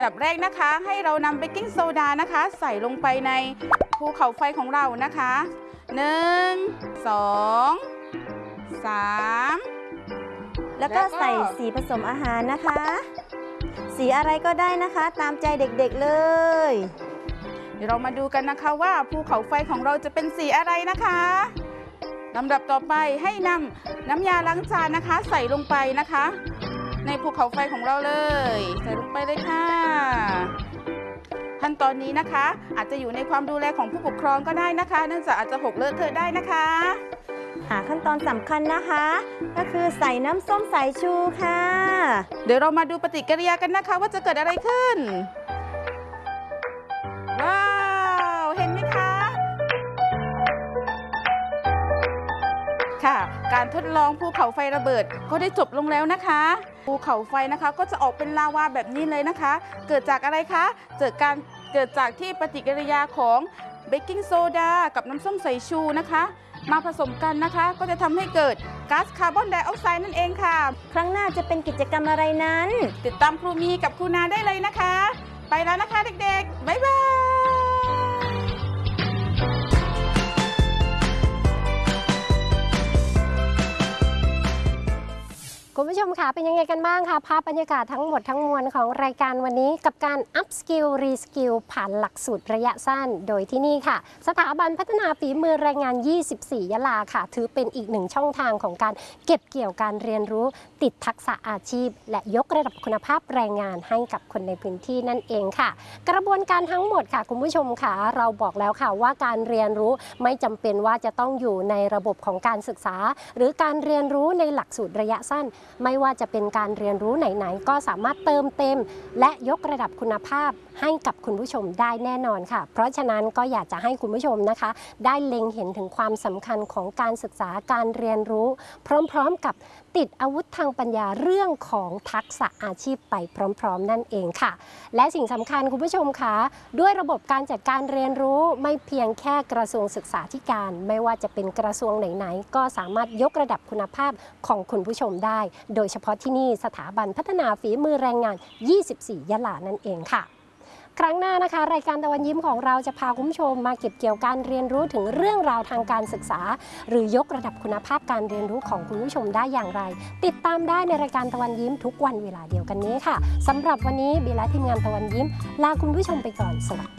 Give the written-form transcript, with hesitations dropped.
อันดับแรกนะคะให้เรานำเบกกิ้งโซดานะคะใส่ลงไปในภูเขาไฟของเรานะคะ1 2 3 แล้วก็ใส่สีผสมอาหารนะคะ สีอะไรก็ได้นะคะตามใจเด็กๆเลยเดี๋ยวเรามาดูกันนะคะว่าภูเขาไฟของเราจะเป็นสีอะไรนะคะลำดับต่อไปให้นำน้ำยาล้างจานนะคะใส่ลงไปนะคะในภูเขาไฟของเราเลยใส่ลงไปเลยค่ะขั้นตอนนี้นะคะอาจจะอยู่ในความดูแลของผู้ปกครองก็ได้นะคะเนื่องจากอาจจะหกเลอะเทอะได้นะคะขั้นตอนสำคัญนะคะก็คือใส่น้ำส้มสายชูค่ะเดี๋ยวเรามาดูปฏิกิริยากันนะคะว่าจะเกิดอะไรขึ้นว้าวเห็นไหมคะค่ะการทดลองภูเขาไฟระเบิดก็ได้จบลงแล้วนะคะภูเขาไฟนะคะก็จะออกเป็นลาวาแบบนี้เลยนะคะเกิดจากอะไรคะเกิดจากที่ปฏิกิริยาของเบกกิ้งโซดากับน้ำส้มสายชูนะคะมาผสมกันนะคะก็จะทำให้เกิดก๊าซคาร์บอนไดออกไซด์นั่นเองค่ะครั้งหน้าจะเป็นกิจกรรมอะไรนั้นติดตามครูมีกับครูนาได้เลยนะคะไปแล้วนะคะเด็กๆบ๊ายบายคุณผู้ชมคะเป็นยังไงกันบ้างคะภาพบรรยากาศทั้งหมดทั้งมวลของรายการวันนี้กับการ Up Skill Reskill ผ่านหลักสูตรระยะสั้นโดยที่นี่ค่ะสถาบันพัฒนาฝีมือแรงงาน 24 ยะลาค่ะถือเป็นอีกหนึ่งช่องทางของการเก็บเกี่ยวการเรียนรู้ติดทักษะอาชีพและยกระดับคุณภาพแรงงานให้กับคนในพื้นที่นั่นเองค่ะกระบวนการทั้งหมดค่ะคุณผู้ชมค่ะเราบอกแล้วค่ะว่าการเรียนรู้ไม่จำเป็นว่าจะต้องอยู่ในระบบของการศึกษาหรือการเรียนรู้ในหลักสูตรระยะสั้นไม่ว่าจะเป็นการเรียนรู้ไหนๆก็สามารถเติมเต็มและยกระดับคุณภาพให้กับคุณผู้ชมได้แน่นอนค่ะเพราะฉะนั้นก็อยากจะให้คุณผู้ชมนะคะได้เล็งเห็นถึงความสำคัญของการศึกษาการเรียนรู้พร้อมๆกับติดอาวุธทางปัญญาเรื่องของทักษะอาชีพไปพร้อมๆนั่นเองค่ะและสิ่งสำคัญคุณผู้ชมคะด้วยระบบการจัดการเรียนรู้ไม่เพียงแค่กระทรวงศึกษาธิการไม่ว่าจะเป็นกระทรวงไหนๆก็สามารถยกระดับคุณภาพของคุณผู้ชมได้โดยเฉพาะที่นี่สถาบันพัฒนาฝีมือแรงงาน 24 ยะลานั่นเองค่ะครั้งหน้านะคะรายการตะวันยิ้มของเราจะพาคุณผู้ชมมาเก็บเกี่ยวการเรียนรู้ถึงเรื่องราวทางการศึกษาหรือยกระดับคุณภาพการเรียนรู้ของคุณผู้ชมได้อย่างไรติดตามได้ในรายการตะวันยิ้มทุกวันเวลาเดียวกันนี้ค่ะสำหรับวันนี้บีและทีมงานตะวันยิ้มลาคุณผู้ชมไปก่อนสวัสดี